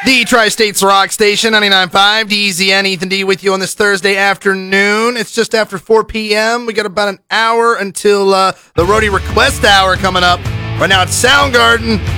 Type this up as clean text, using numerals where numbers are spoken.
The Tri-States Rock Station, 99.5, DZN, Ethan D with you on this Thursday afternoon. It's just after 4 p.m. We got about an hour until the Roadie Request Hour coming up. Right now it's Soundgarden